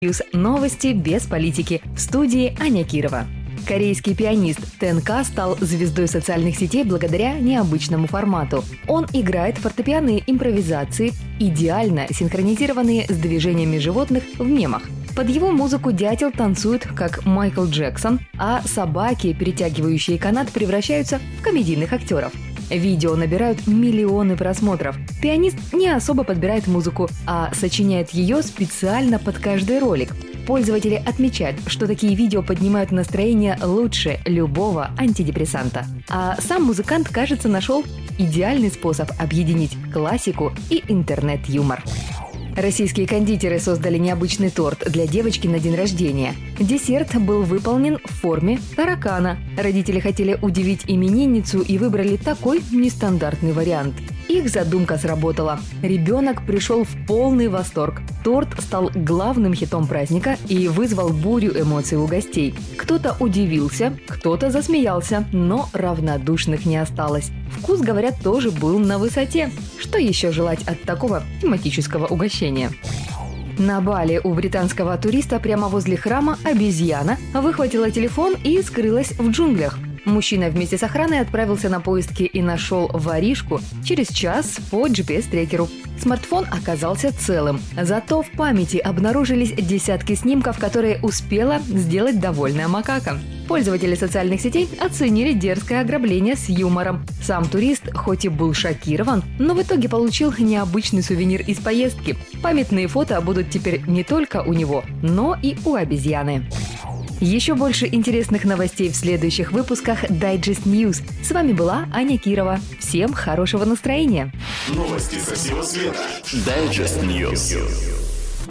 Новости без политики. В студии Аня Кирова. Корейский пианист ТНК стал звездой социальных сетей благодаря необычному формату. Он играет фортепианные импровизации, идеально синхронизированные с движениями животных в мемах. Под его музыку дятел танцует, как Майкл Джексон, а собаки, перетягивающие канат, превращаются в комедийных актеров. Видео набирают миллионы просмотров. Пианист не особо подбирает музыку, а сочиняет ее специально под каждый ролик. Пользователи отмечают, что такие видео поднимают настроение лучше любого антидепрессанта. А сам музыкант, кажется, нашел идеальный способ объединить классику и интернет-юмор. Российские кондитеры создали необычный торт для девочки на день рождения. Десерт был выполнен в форме таракана. Родители хотели удивить именинницу и выбрали такой нестандартный вариант. Их задумка сработала. Ребенок пришел в полный восторг. Торт стал главным хитом праздника и вызвал бурю эмоций у гостей. Кто-то удивился, кто-то засмеялся, но равнодушных не осталось. Вкус, говорят, тоже был на высоте. Что еще желать от такого тематического угощения? На Бали у британского туриста прямо возле храма обезьяна выхватила телефон и скрылась в джунглях. Мужчина вместе с охраной отправился на поиски и нашел воришку через час по GPS-трекеру. Смартфон оказался целым, зато в памяти обнаружились десятки снимков, которые успела сделать довольная макака. Пользователи социальных сетей оценили дерзкое ограбление с юмором. Сам турист хоть и был шокирован, но в итоге получил необычный сувенир из поездки. Памятные фото будут теперь не только у него, но и у обезьяны. Еще больше интересных новостей в следующих выпусках Digest News. С вами была Аня Кирова. Всем хорошего настроения. Новости со всего света. Digest News.